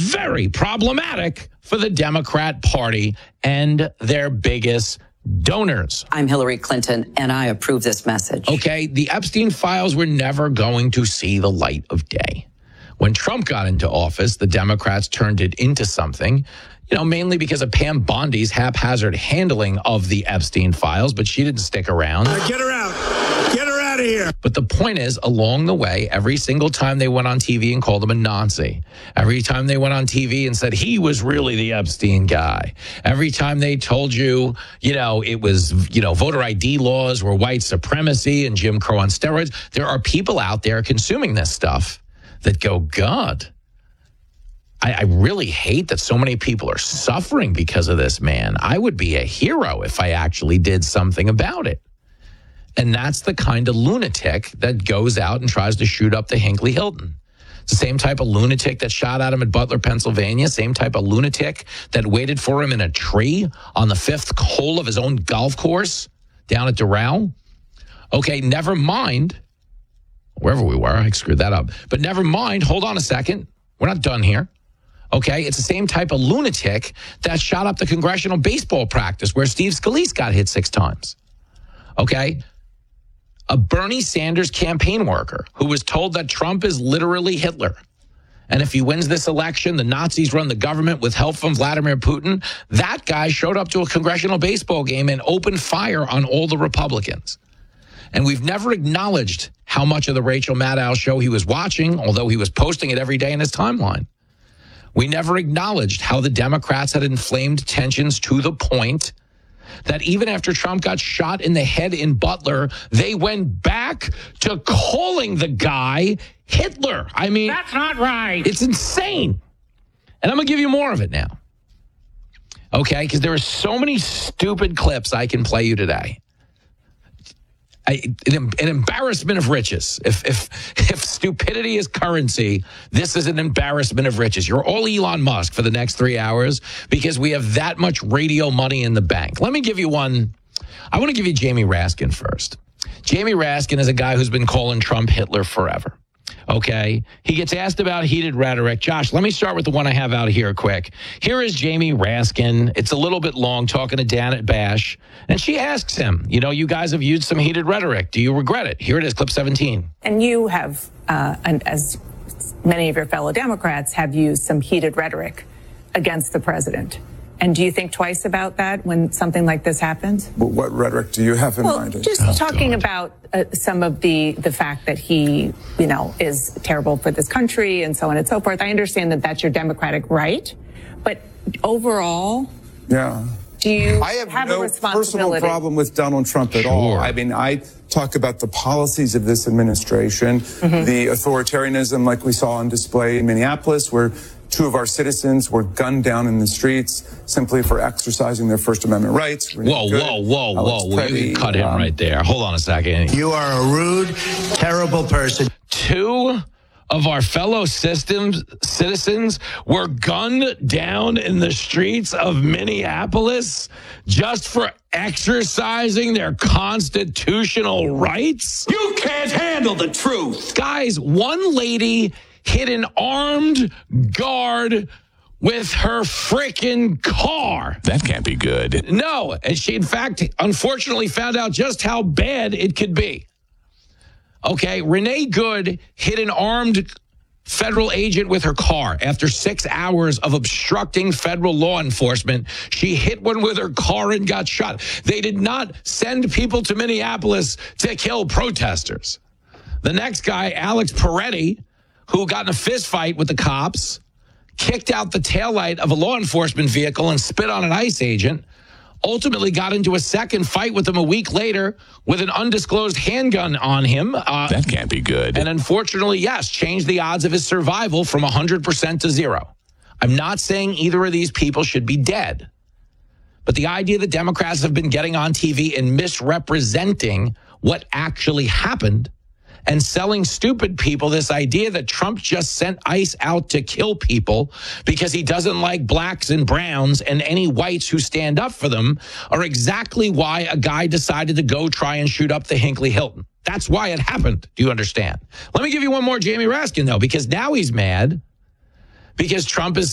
very problematic for the Democrat Party and their biggest donors. I'm Hillary Clinton, and I approve this message. Okay, the Epstein files were never going to see the light of day. When Trump got into office, the Democrats turned it into something, mainly because of Pam Bondi's haphazard handling of the Epstein files, but she didn't stick around. Get her out. Get her out of here. But the point is, along the way, every single time they went on TV and called him a Nazi, every time they went on TV and said he was really the Epstein guy, every time they told you, it was, voter ID laws were white supremacy and Jim Crow on steroids, there are people out there consuming this stuff that go, God, I really hate that so many people are suffering because of this man. I would be a hero if I actually did something about it. And that's the kind of lunatic that goes out and tries to shoot up the Hinckley Hilton. It's the same type of lunatic that shot at him at Butler, Pennsylvania, same type of lunatic that waited for him in a tree on the fifth hole of his own golf course down at Doral. Okay, never mind. Wherever we were, I screwed that up. But never mind, hold on a second. We're not done here. Okay, it's the same type of lunatic that shot up the congressional baseball practice where Steve Scalise got hit 6 times. Okay, a Bernie Sanders campaign worker who was told that Trump is literally Hitler. And if he wins this election, the Nazis run the government with help from Vladimir Putin. That guy showed up to a congressional baseball game and opened fire on all the Republicans. And we've never acknowledged how much of the Rachel Maddow show he was watching, although he was posting it every day in his timeline. We never acknowledged how the Democrats had inflamed tensions to the point that even after Trump got shot in the head in Butler, they went back to calling the guy Hitler. I mean, that's not right. It's insane. And I'm going to give you more of it now. Okay? Because there are so many stupid clips I can play you today. An embarrassment of riches. If stupidity is currency, this is an embarrassment of riches. You're all Elon Musk for the next 3 hours because we have that much radio money in the bank. Let me give you one. I want to give you Jamie Raskin first. Jamie Raskin is a guy who's been calling Trump Hitler forever. Okay? He gets asked about heated rhetoric. Josh, let me start with the one I have out here quick. Here is Jamie Raskin. It's a little bit long, talking to Janet Bash. And she asks him, you guys have used some heated rhetoric. Do you regret it? Here it is, clip 17. And you have, and as many of your fellow Democrats, have used some heated rhetoric against the president. And do you think twice about that when something like this happens? What rhetoric do you have in mind? Just talking about some of the fact that he, is terrible for this country and so on and so forth. I understand that that's your democratic right, but overall, do you I have a no responsibility? personal problem with Donald Trump at all. I mean, I talk about the policies of this administration, the authoritarianism like we saw on display in Minneapolis, where 2 of our citizens were gunned down in the streets simply for exercising their First Amendment rights. Whoa. You cut him right there. Hold on a second. You are a rude, terrible person. 2 of our fellow citizens were gunned down in the streets of Minneapolis just for exercising their constitutional rights? You can't handle the truth. Guys, one lady hit an armed guard with her frickin' car. That can't be good. No, and she, in fact, unfortunately found out just how bad it could be. Okay, Renee Good hit an armed federal agent with her car after 6 hours of obstructing federal law enforcement. She hit one with her car and got shot. They did not send people to Minneapolis to kill protesters. The next guy, Alex Peretti, who got in a fist fight with the cops, kicked out the taillight of a law enforcement vehicle and spit on an ICE agent, ultimately got into a second fight with him a week later with an undisclosed handgun on him. That can't be good. And unfortunately, yes, changed the odds of his survival from 100% to 0. I'm not saying either of these people should be dead. But the idea that Democrats have been getting on TV and misrepresenting what actually happened and selling stupid people this idea that Trump just sent ICE out to kill people because he doesn't like blacks and browns and any whites who stand up for them are exactly why a guy decided to go try and shoot up the Hinckley Hilton. That's why it happened. Do you understand? Let me give you one more Jamie Raskin, though, because now he's mad because Trump is